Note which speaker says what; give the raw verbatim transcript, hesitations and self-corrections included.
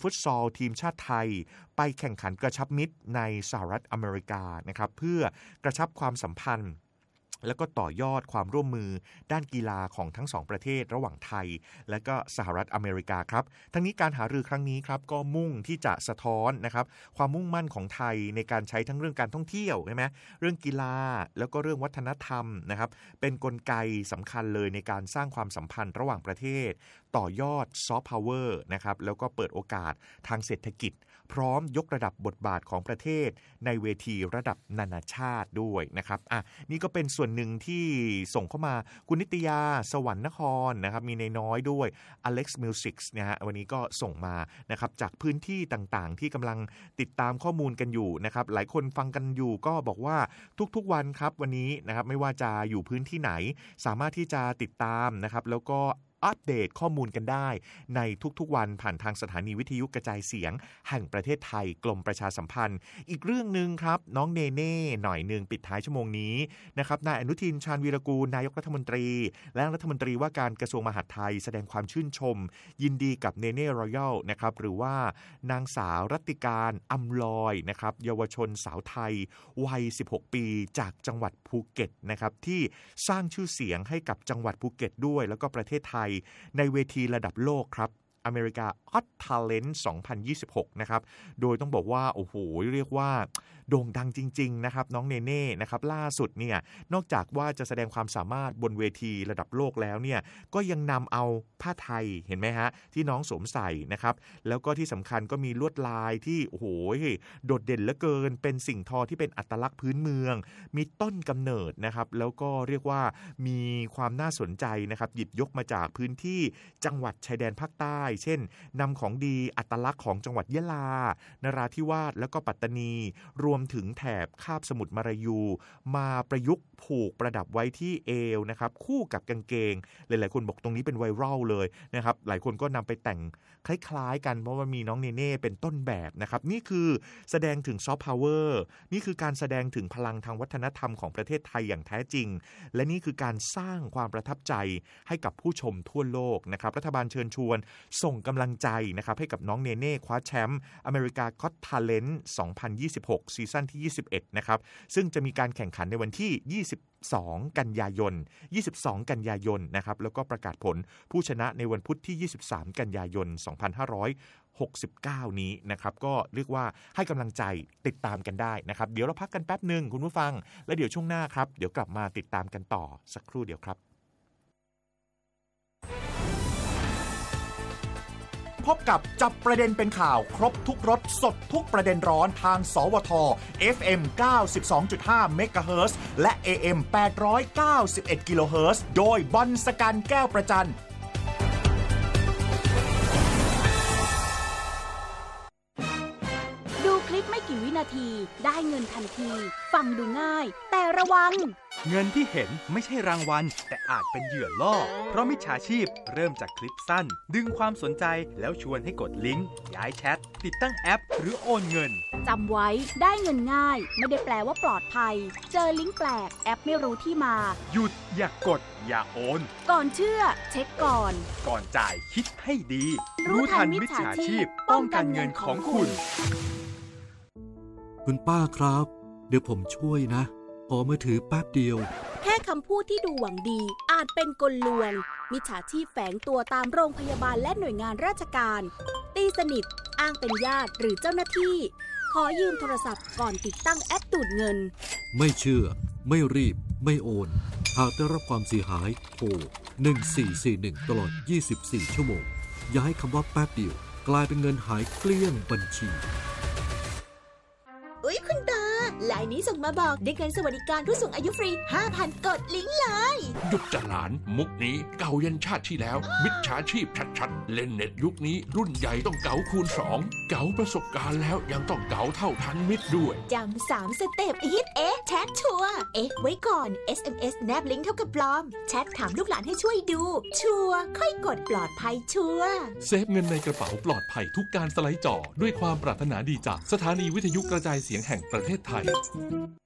Speaker 1: ฟุตซอลทีมชาติไทยไปแข่งขันกระชับมิตรในสหรัฐอเมริกานะครับเพื่อกระชับความสัมพันธ์แล้วก็ต่อยอดความร่วมมือด้านกีฬาของทั้งสองประเทศระหว่างไทยและก็สหรัฐอเมริกาครับทั้งนี้การหารือครั้งนี้ครับก็มุ่งที่จะสะท้อนนะครับความมุ่งมั่นของไทยในการใช้ทั้งเรื่องการท่องเที่ยวใช่ไหมเรื่องกีฬาแล้วก็เรื่องวัฒนธรรมนะครับเป็นกลไกสำคัญเลยในการสร้างความสัมพันธ์ระหว่างประเทศต่อยอดซอฟต์พาวเวอร์นะครับแล้วก็เปิดโอกาสทางเศรษฐกิจพร้อมยกระดับบทบาทของประเทศในเวทีระดับนานาชาติด้วยนะครับอ่ะนี่ก็เป็นส่วนหนึ่งที่ส่งเข้ามาคุณนิตยาสวรรค์นครนะครับมีในน้อยด้วย Alex Music นะฮะวันนี้ก็ส่งมานะครับจากพื้นที่ต่างๆที่กำลังติดตามข้อมูลกันอยู่นะครับหลายคนฟังกันอยู่ก็บอกว่าทุกๆวันครับวันนี้นะครับไม่ว่าจะอยู่พื้นที่ไหนสามารถที่จะติดตามนะครับแล้วก็อัปเดตข้อมูลกันได้ในทุกๆวันผ่านทางสถานีวิทยุกระจายเสียงแห่งประเทศไทยกรมประชาสัมพันธ์อีกเรื่องนึงครับน้องเนเน่หน่อยนึงปิดท้ายชั่วโมงนี้นะครับนายอนุทินชาญวีรกูลนายกรัฐมนตรีและรัฐมนตรีว่าการกระทรวงมหาดไทยแสดงความชื่นชมยินดีกับเนเน่รอยัลนะครับหรือว่านางสาวรัตติการอำลอยนะครับเยาวชนสาวไทยวัยสิบหกปีจากจังหวัดภูเก็ตนะครับที่สร้างชื่อเสียงให้กับจังหวัดภูเก็ตด้วยแล้วก็ประเทศไทยในเวทีระดับโลกครับ America Got Talent สองพันยี่สิบหกนะครับโดยต้องบอกว่าโอ้โหเรียกว่าโด่งดังจริงๆนะครับน้องเนเน่นะครับล่าสุดเนี่ยนอกจากว่าจะแสดงความสามารถบนเวทีระดับโลกแล้วเนี่ยก็ยังนำเอาผ้าไทยเห็นไหมฮะที่น้องสวมใส่นะครับแล้วก็ที่สำคัญก็มีลวดลายที่โอ้โหโดดเด่นเหลือเกินเป็นสิ่งทอที่เป็นอัตลักษณ์พื้นเมืองมีต้นกำเนิดนะครับแล้วก็เรียกว่ามีความน่าสนใจนะครับหยิบยกมาจากพื้นที่จังหวัดชายแดนภาคใต้เช่นนำของดีอัตลักษณ์ของจังหวัดยะลานราธิวาสแล้วก็ปัตตานีรวมถึงแถบคาบสมุทรมาลายูมาประยุกต์ผูกประดับไว้ที่เอวนะครับคู่กับกางเกงหลายๆคนบอกตรงนี้เป็นไวรัลเลยนะครับหลายคนก็นำไปแต่งคล้ายๆกันเพราะว่ามีน้องเนเน่เป็นต้นแบบนะครับนี่คือแสดงถึงซอฟต์พาวเวอร์นี่คือการแสดงถึงพลังทางวัฒนธรรมของประเทศไทยอย่างแท้จริงและนี่คือการสร้างความประทับใจให้กับผู้ชมทั่วโลกนะครับรัฐบาลเชิญชวนส่งกำลังใจนะครับให้กับน้องเนเน่คว้าแชมป์ America Got Talent สองพันยี่สิบหกซีซั่นที่ยี่สิบเอ็ดนะครับซึ่งจะมีการแข่งขันในวันที่ยี่สิบสองกันยายนยี่สิบสองกันยายนนะครับแล้วก็ประกาศผลผู้ชนะในวันพุธที่ยี่สิบสามกันยายนสองพันห้าร้อยหกสิบเก้านี้นะครับก็เรียกว่าให้กำลังใจติดตามกันได้นะครับเดี๋ยวเราพักกันแป๊บนึงคุณผู้ฟังแล้วเดี๋ยวช่วงหน้าครับเดี๋ยวกลับมาติดตามกันต่อสักครู่เดียวครับพบกับจับประเด็นเป็นข่าวครบทุกรสสดทุกประเด็นร้อนทางสวท เอฟ เอ็ม เก้าสิบสองจุดห้า เมกะเฮิรตซ์และ เอ เอ็ม แปดร้อยเก้าสิบเอ็ด กิโลเฮิรตซ์โดยบรรสกันแก้วประจัน
Speaker 2: ดูคลิปไม่กี่วินาทีได้เงินทันทีฟังดูง่ายแต่ระวัง
Speaker 3: เงินที่เห็นไม่ใช่รางวัลแต่อาจเป็นเหยื่อล่อเพราะมิจฉาชีพเริ่มจากคลิปสั้นดึงความสนใจแล้วชวนให้กดลิงก์ย้ายแชทติดตั้งแอปหรือโอนเงิน
Speaker 2: จำไว้ได้เงินง่ายไม่ได้แปลว่าปลอดภัยเจอลิงก์แปลกแอปไม่รู้ที่มา
Speaker 3: หยุดอย่ากดอย่าโอน
Speaker 2: ก่อนเชื่อเช็คก่อน
Speaker 3: ก่อนจ่ายคิดให้ดีรู้ทันมิจฉาชีพป้องกันเงินของคุณ
Speaker 4: คุณป้าครับเดี๋ยวผมช่วยนะขอมือถือแป๊บเดียว
Speaker 2: แค่คำพูดที่ดูหวังดีอาจเป็นกลลวงมิจฉาชีพแฝงตัวตามโรงพยาบาลและหน่วยงานราชการตีสนิทอ้างเป็นญาติหรือเจ้าหน้าที่ขอยืมโทรศัพท์ก่อนติดตั้งแอปดูดเงิน
Speaker 4: ไม่เชื่อไม่รีบไม่โอนหากได้รับความเสียหายโทรหนึ่งสี่สี่หนึ่งตลอดยี่สิบสี่ชั่วโมงอย่าให้คำว่าแป๊บเดียวกลายเป็นเงินหายเกลี้ยงบัญชี
Speaker 5: อุ๊ยคุณตาไลน์นี้ส่งมาบอกได้เงินสวัสดิการผู้สูงอายุฟรี ห้าพัน กดลิงก์เลย
Speaker 6: หยุดจะหลานมุกนี้เก่ายันชาติที่แล้วมิจฉาชีพชัดๆเล่นเน็ตยุคนี้รุ่นใหญ่ต้องเก๋าคูณสองเก๋าประสบการณ์แล้วยังต้องเก๋าเท่าทันมิตรด้วย
Speaker 5: จำสามสเต็ปฮิตเอ๊ะแชทชัวร์เอ๊ะไว้ก่อน เอส เอ็ม เอส แนบลิงก์เท่ากับปลอมแชทถามลูกหลานให้ช่วยดูชัวร์ค่อยกดปลอดภัยชัวร์
Speaker 7: เซฟเงินในกระเป๋าปลอดภัยทุกการสไลด์จอด้วยความปรารถนาดีจากสถานีวิทยุกระจายเสียงแห่งประเทศไทย